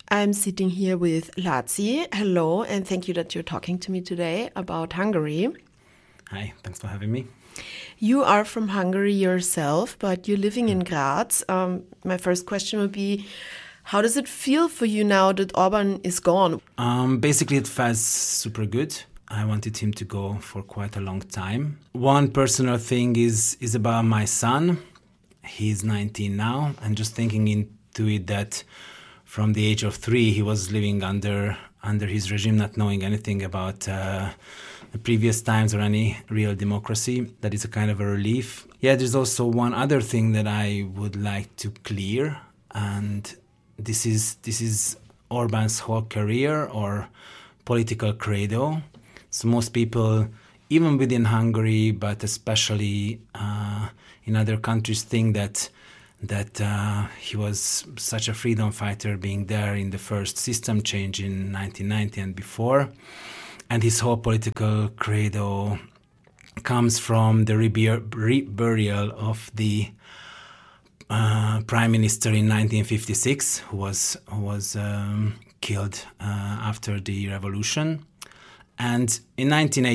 I'm sitting here with Laci. Hello, and thank you that you're talking to me today about Hungary. Hi, thanks for having me. You are from Hungary yourself, but you're living in Graz. My first question would be, how does it feel for you now that Orban is gone? Basically, it feels super good. I wanted him to go for quite a long time. One personal thing is about my son. He's 19 now, and just thinking into it that from the age of 3, he was living under his regime, not knowing anything about the previous times or any real democracy. That is a kind of a relief. Yeah, there's also one other thing that I would like to clear, and this is Orban's whole career or political credo. So most people, even within Hungary, but especially in other countries, think that he was such a freedom fighter, being there in the first system change in 1990 and before. And his whole political credo comes from the reburial of the prime minister in 1956, who was killed after the revolution. And in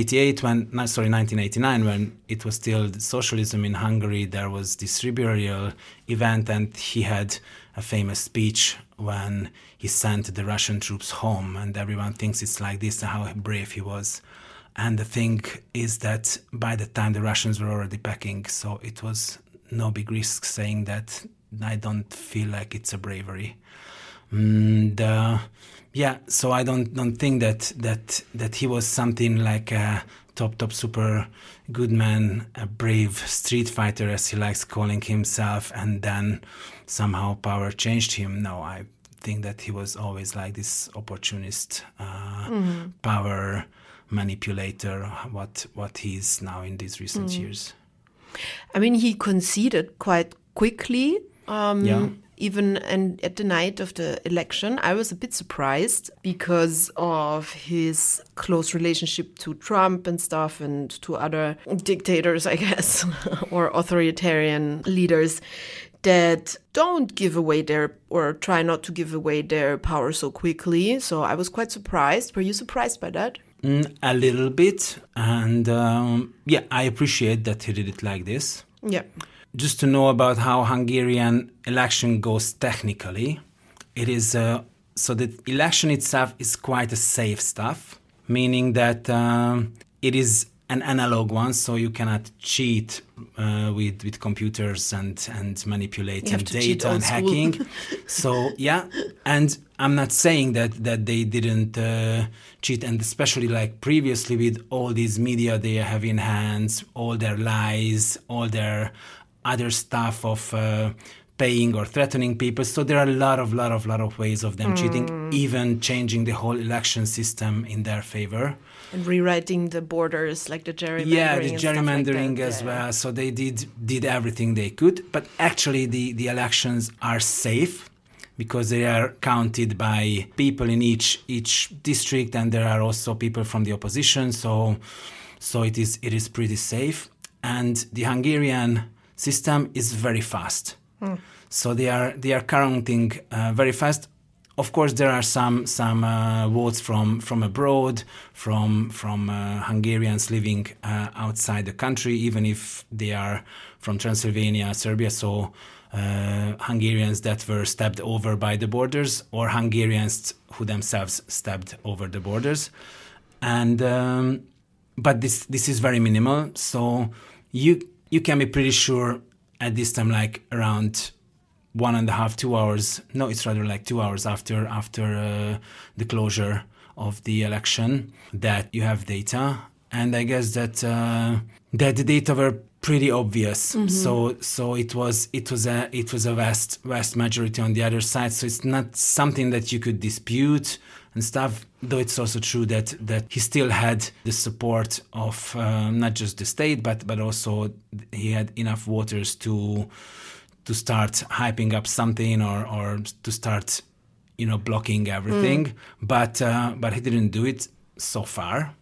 1989, when it was still socialism in Hungary, there was this reburial event, and he had a famous speech when he sent the Russian troops home, and everyone thinks it's like this and how brave he was. And the thing is that by the time the Russians were already packing, so it was no big risk saying that I don't feel like it's a bravery. So I don't think that he was something like a top super good man, a brave street fighter, as he likes calling himself, and then somehow power changed him. No, I think that he was always like this opportunist power manipulator, what he is now in these recent years. I mean, he conceded quite quickly. Even at the night of the election, I was a bit surprised because of his close relationship to Trump and stuff, and to other dictators, I guess, or authoritarian leaders that don't give away or try not to give away their power so quickly. So I was quite surprised. Were you surprised by that? A little bit. And I appreciate that he did it like this. Yeah. Just to know about how Hungarian election goes technically, it is so the election itself is quite a safe stuff, meaning that it is an analog one, so you cannot cheat with computers and manipulating data and hacking. So and I'm not saying that they didn't cheat, and especially like previously with all these media they have in hands, all their lies, all their other stuff of paying or threatening people. So there are a lot of ways of them cheating, even changing the whole election system in their favor. And rewriting the borders, like the gerrymandering. Yeah, the gerrymandering like as well. So they did everything they could. But actually the elections are safe because they are counted by people in each district, and there are also people from the opposition. So it is pretty safe. And the Hungarian system is very fast. So they are counting very fast. Of course, there are some votes from abroad, from Hungarians living outside the country, even if they are from Transylvania, Serbia. So Hungarians that were stepped over by the borders, or Hungarians who themselves stepped over the borders, and but this is very minimal. So you can be pretty sure at this time, like around 1.5, 2 hours. No, it's rather like 2 hours after the closure of the election, that you have data. And I guess that the data were pretty obvious. Mm-hmm. So it was a vast majority on the other side. So it's not something that you could dispute and stuff. Though it's also true that he still had the support of not just the state, but also he had enough voters to start hyping up something or to start, blocking everything. But he didn't do it so far.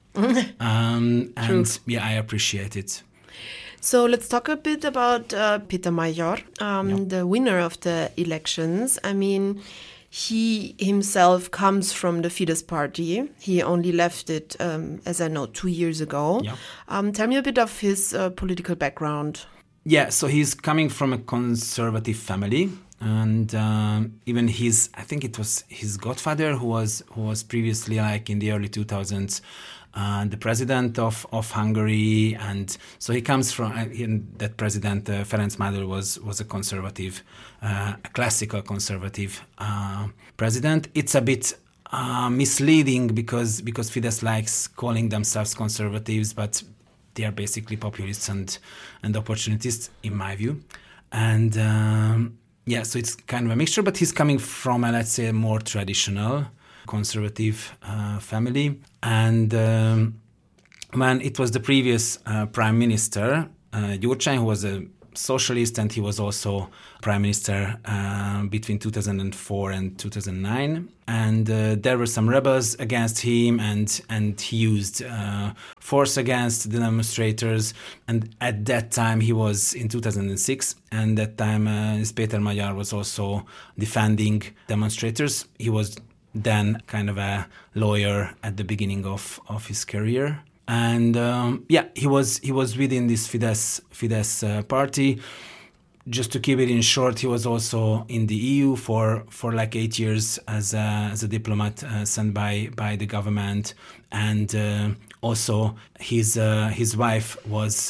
And I appreciate it. So let's talk a bit about Peter Major, the winner of the elections. I mean, He himself comes from the Fidesz party. He only left it, as I know, 2 years ago. Yeah. Tell me a bit of his political background. Yeah, so he's coming from a conservative family, and even I think it was his godfather who was previously, like in the early 2000s, the president of Hungary, and so he comes from that president. Ferenc Madar was a conservative, a classical conservative president. It's a bit misleading because Fidesz likes calling themselves conservatives, but they are basically populists and opportunists, in my view. And so it's kind of a mixture, but he's coming from a, let's say, a more traditional conservative family. And when it was the previous prime minister, Gyurcsány, who was a socialist, and he was also prime minister between 2004 and 2009. And there were some rebels against him, and he used force against the demonstrators. And at that time, he was in 2006, and that time Péter Magyar was also defending demonstrators. He was then kind of a lawyer at the beginning of his career. And he was within this Fidesz party. Just to keep it in short, he was also in the EU for like 8 years as a diplomat sent by the government, and also his wife was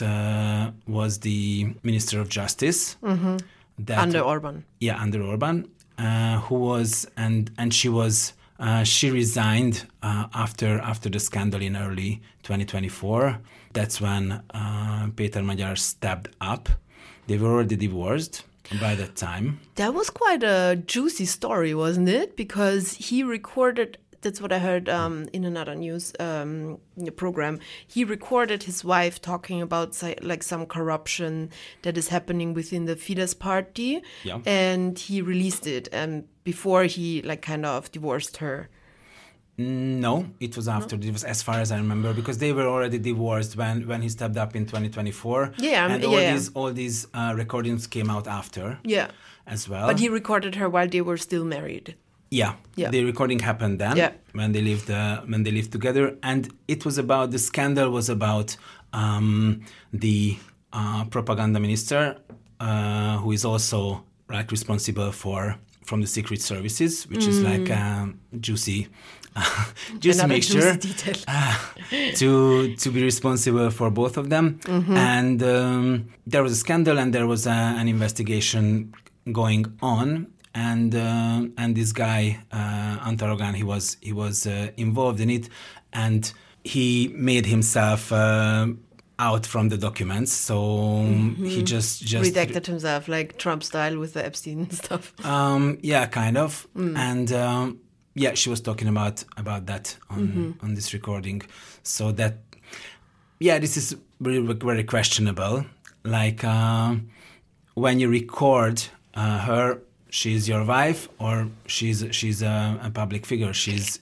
the Minister of Justice under Orban. Yeah, under Orban, who was and she was. She resigned after the scandal in early 2024. That's when Péter Magyar stepped up. They were already divorced by that time. That was quite a juicy story, wasn't it? Because he recorded, that's what I heard in another news program, he recorded his wife talking about like some corruption that is happening within the Fidesz party. Yeah. And he released it before he like kind of divorced her. No, it was after. It was, as far as I remember, because they were already divorced when he stepped up in 2024. Yeah, and all these recordings came out after. Yeah, as well. But he recorded her while they were still married. Yeah. The recording happened then when they lived together, and it was about the scandal was about the propaganda minister who is also like responsible from the secret services, which is like juicy mixture to be responsible for both of them. And there was a scandal, and there was an investigation going on. And this guy Antal Rogán, he was involved in it, and he made himself out from the documents. So he just redacted himself, like Trump style with the Epstein stuff. Yeah, kind of. And she was talking about that on this recording. So that this is very, very questionable. Like when you record her. She's your wife, or she's a public figure. She's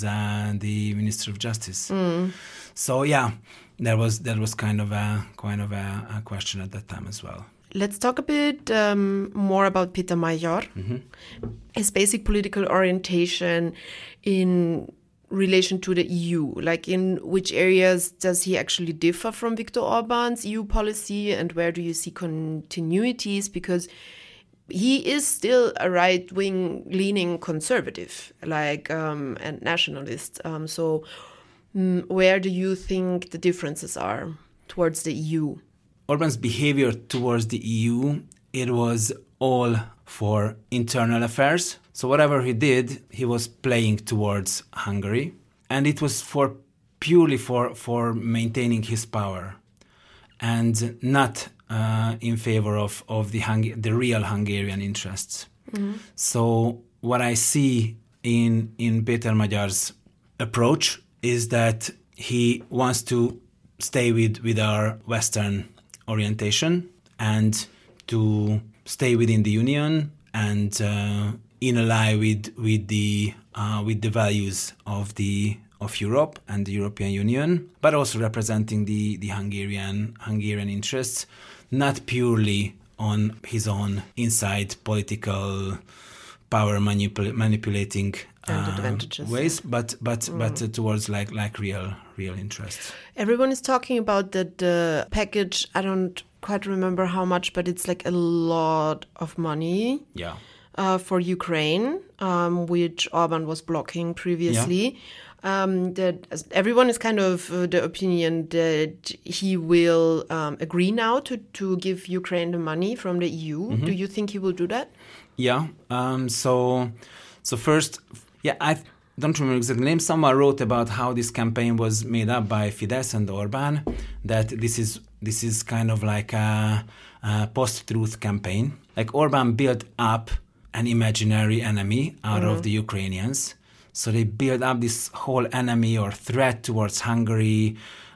the Minister of Justice. So there was kind of a question at that time as well. Let's talk a bit more about Péter Magyar. His basic political orientation in relation to the EU. Like, in which areas does he actually differ from Viktor Orban's EU policy, and where do you see continuities? Because he is still a right-wing leaning conservative, and nationalist. So where do you think the differences are towards the EU? Orban's behavior towards the EU, it was all for internal affairs. So whatever he did, he was playing towards Hungary. And it was purely for maintaining his power, and not in favor of the real Hungarian interests. So what I see in Péter Magyar's approach is that he wants to stay with our Western orientation and to stay within the Union and in ally with the values of Europe and the European Union, but also representing the Hungarian interests, not purely on his own inside political power manipulating advantages, ways, but towards like real interests. Everyone is talking about that package. I don't quite remember how much, but it's like a lot of money. Yeah. For Ukraine, which Orban was blocking previously. Yeah. That everyone is kind of the opinion that he will agree now to give Ukraine the money from the EU. Mm-hmm. Do you think he will do that? Yeah. So first, I don't remember exactly the name. Someone wrote about how this campaign was made up by Fidesz and Orban. That this is kind of like a post-truth campaign. Like Orban built up an imaginary enemy out of the Ukrainians. So they build up this whole enemy or threat towards Hungary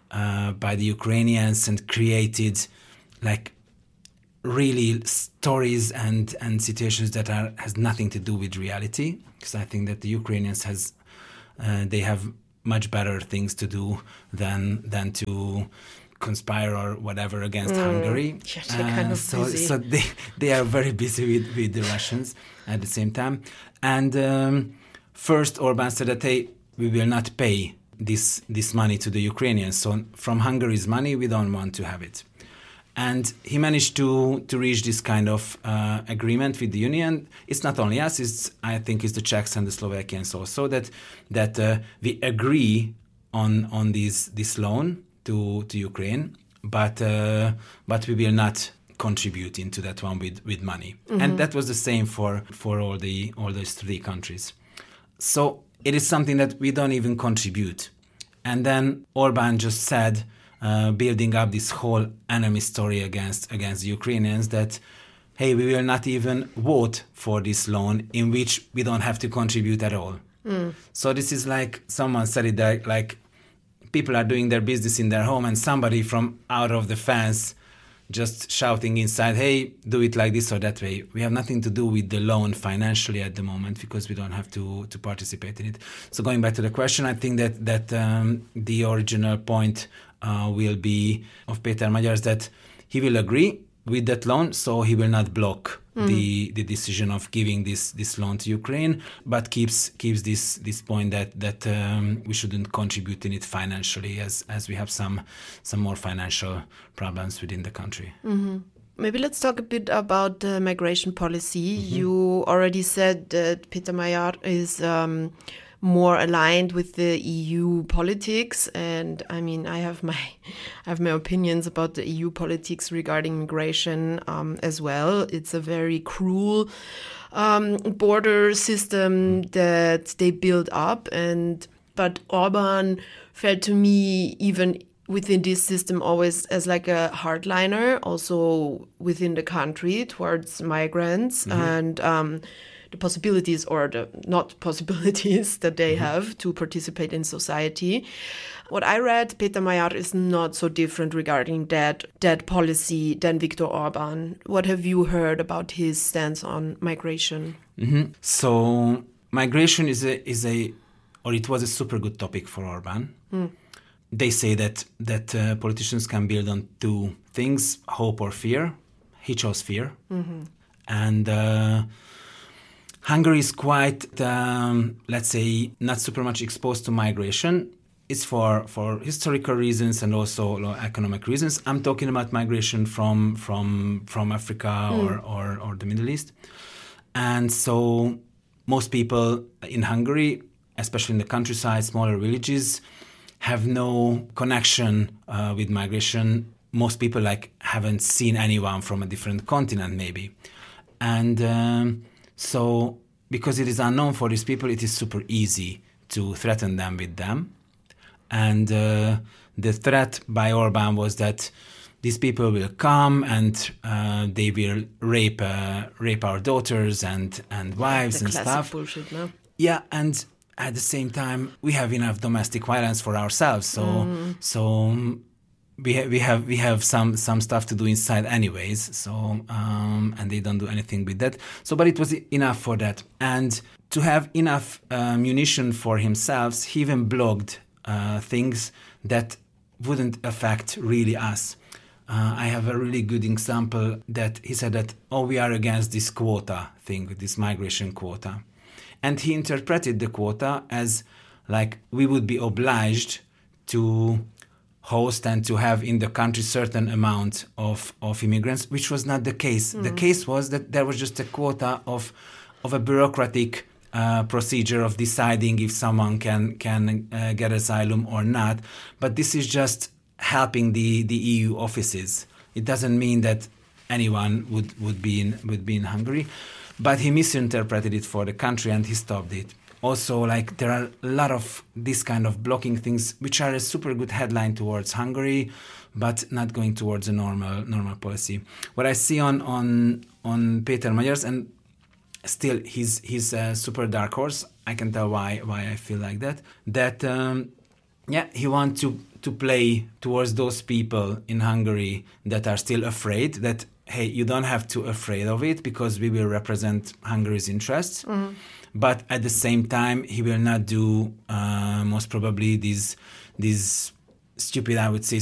by the Ukrainians and created like really stories and situations that has nothing to do with reality. Because I think that the Ukrainians they have much better things to do than to conspire or whatever against Hungary. Yeah, they're kind of busy. So they are very busy with the Russians at the same time. And first Orban said that, hey, we will not pay this money to the Ukrainians. So from Hungary's money, we don't want to have it. And he managed to reach this kind of agreement with the Union. It's not only us, I think it's the Czechs and the Slovakians also that we agree on this loan to Ukraine, but we will not contribute into that one with money. Mm-hmm. And that was the same for all those three countries. So it is something that we don't even contribute. And then Orban just said, building up this whole enemy story against the Ukrainians, that, hey, we will not even vote for this loan in which we don't have to contribute at all. So this is like someone said it there, like people are doing their business in their home and somebody from out of the fence just shouting inside, hey, do it like this or that way. We have nothing to do with the loan financially at the moment because we don't have to participate in it. So going back to the question, I think that the original point will be of Péter Magyar that he will agree with that loan, so he will not block the decision of giving this loan to Ukraine, but keeps this point that we shouldn't contribute in it financially, as we have some more financial problems within the country. Mm-hmm. Maybe let's talk a bit about the migration policy. Mm-hmm. You already said that Péter Magyar is more aligned with the EU politics, and I mean, I have my opinions about the EU politics regarding migration as well. It's a very cruel border system that they build up, but Orban felt to me even within this system always as like a hardliner, also within the country towards migrants. Mm-hmm. And the possibilities or the not possibilities that they have to participate in society. What I read, Péter Magyar is not so different regarding that policy than Viktor Orban. What have you heard about his stance on migration? Mm-hmm. So migration it was a super good topic for Orban. They say that politicians can build on two things, hope or fear. He chose fear. Mm-hmm. And Hungary is quite, let's say, not super much exposed to migration. It's for historical reasons and also economic reasons. I'm talking about migration from Africa or the Middle East. And so most people in Hungary, especially in the countryside, smaller villages, have no connection with migration. Most people haven't seen anyone from a different continent maybe. And so, because it is unknown for these people, it is super easy to threaten them with them. And the threat by Orban was that these people will come and they will rape our daughters and wives and stuff. Bullshit, no? Yeah, and at the same time, we have enough domestic violence for ourselves. So we have some stuff to do inside anyways, so and they don't do anything with that. So, but it was enough for that. And to have enough munition for himself, he even blogged things that wouldn't affect really us. I have a really good example that he said that, we are against this quota thing, this migration quota. And he interpreted the quota as like we would be obliged to host and to have in the country certain amount of immigrants, which was not the case. The case was that there was just a quota of a bureaucratic procedure of deciding if someone can get asylum or not. But this is just helping the EU offices. It doesn't mean that anyone would be in Hungary. But he misinterpreted it for the country and he stopped it. Also, like, there are a lot of this kind of blocking things, which are a super good headline towards Hungary, but not going towards a normal policy. What I see on Péter Magyars, and still he's a super dark horse. I can tell why I feel like that. That he wants to play towards those people in Hungary that are still afraid. That, hey, you don't have to afraid of it because we will represent Hungary's interests. Mm-hmm. But at the same time, he will not do most probably these stupid, I would say,